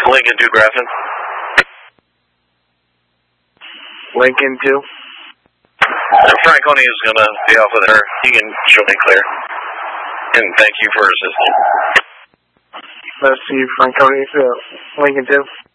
Lincoln 2, Grafton. Lincoln 2. Franconi is going to be off with her. He can show me clear. And thank you for assisting. Let's see, Franconi, Lincoln 2.